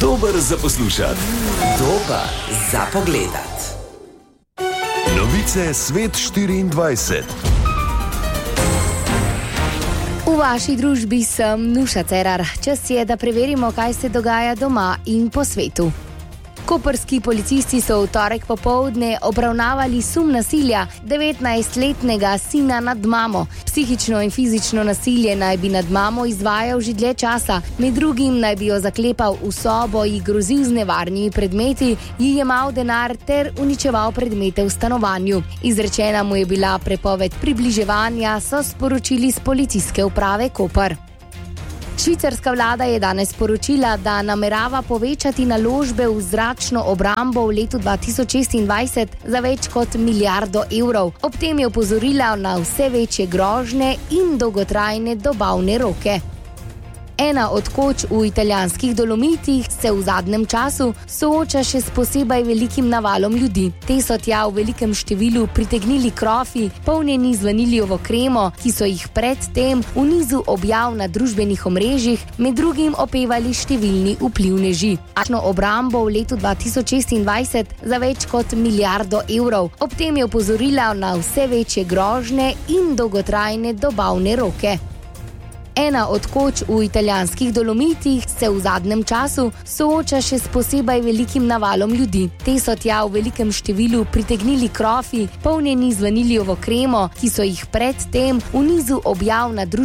Dober za poslušati. Dober za pogledat. Novice Svet 24. V vaši družbi sem Nuša Cerar. Čas je, da preverimo, kaj se dogaja doma in po svetu. Koprski policisti so v torek popoldne obravnavali sum nasilja 19-letnega sina nad mamo. Psihično in fizično nasilje naj bi nad mamo izvajal že dlje časa. Med drugim naj bi jo zaklepal v sobo, ji grozil z nevarnimi predmeti, ji jemal denar ter uničeval predmete v stanovanju. Izrečena mu je bila prepoved približevanja, so sporočili s policijske uprave Koper. Švicarska vlada je danes sporočila, da namerava povečati naložbe v zračno obrambo v letu 2026 za več kot milijardo evrov. Ob tem je opozorila na vse večje grožnje in dolgotrajne dobavne roke. Ena od koč v italijanskih Dolomitih se v zadnjem času sooča še s posebej velikim navalom ljudi. Te so tja v velikem številu pritegnili krofi, polnjeni z vaniljovo kremo, ki so jih predtem v nizu objav na družbenih omrežjih med drugim opevali številni vplivneži. Zračno obrambo v letu 2026 za več kot milijardo evrov. Ob tem je opozorila na vse večje grožnje in dolgotrajne dobavne roke. Ena od koč v italijanskih Dolomitih se v zadnjem času sooča še s posebej velikim navalom ljudi. Te so tja v velikem številu pritegnili krofi, polnjeni z vaniljovo kremo, ki so jih predtem v nizu objav na družbenih omrežjih